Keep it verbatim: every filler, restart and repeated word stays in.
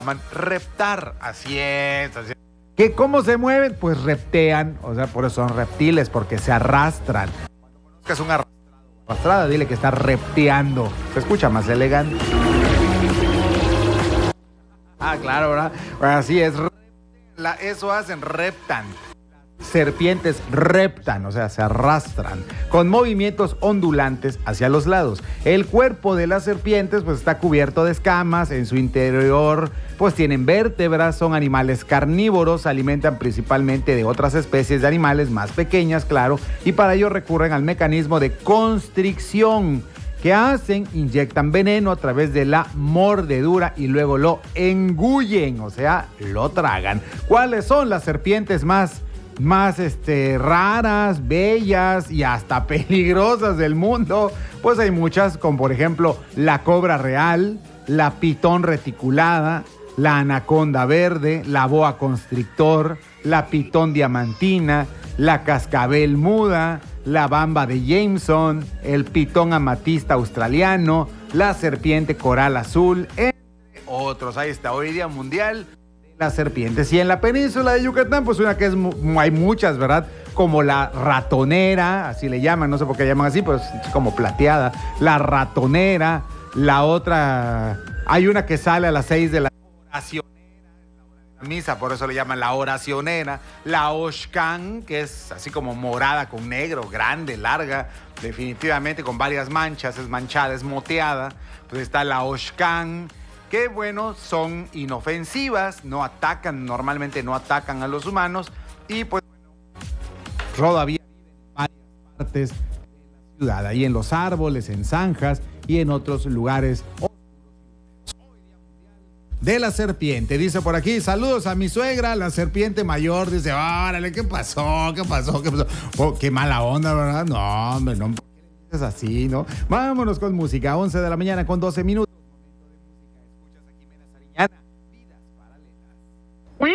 llaman reptar, así es, así es. ¿Que cómo se mueven? Pues reptean, o sea, por eso son reptiles, porque se arrastran. Cuando conozcas un arrastrado o arrastrada, dile que está repteando. Se escucha más elegante. Ah, claro, ¿verdad? Bueno, así es. La, eso hacen, reptan. Serpientes reptan, o sea, se arrastran con movimientos ondulantes hacia los lados. El cuerpo de las serpientes pues está cubierto de escamas, en su interior pues tienen vértebras, son animales carnívoros, se alimentan principalmente de otras especies de animales más pequeñas, claro, y para ello recurren al mecanismo de constricción. ¿Qué hacen? Inyectan veneno a través de la mordedura y luego lo engullen, o sea, lo tragan. ¿Cuáles son las serpientes más más este, raras, bellas y hasta peligrosas del mundo? Pues hay muchas, como por ejemplo la cobra real, la pitón reticulada, la anaconda verde, la boa constrictor, la pitón diamantina, la cascabel muda, la bamba de Jameson, el pitón amatista australiano, la serpiente coral azul, entre otros. Ahí está, hoy día mundial las serpientes. Y en la península de Yucatán, pues una que es, hay muchas, ¿verdad? Como la ratonera, así le llaman, no sé por qué llaman así, pero es como plateada. La ratonera, la otra, hay una que sale a las seis de la oracionera, la misa, por eso le llaman la oracionera. La oshkan, que es así como morada con negro, grande, larga, definitivamente con varias manchas, es manchada, es moteada. Pues está la oshkan, que bueno, son inofensivas, no atacan, normalmente no atacan a los humanos y pues todavía viven en varias partes de la ciudad, ahí en los árboles, en zanjas y en otros lugares de la serpiente. Dice por aquí, saludos a mi suegra, la serpiente mayor. Dice, órale, ¿qué pasó? ¿Qué pasó? ¿Qué pasó? Oh, qué mala onda, ¿verdad? No, hombre, no, ¿por qué le dices así, no? Vámonos con música, once de la mañana con doce minutos.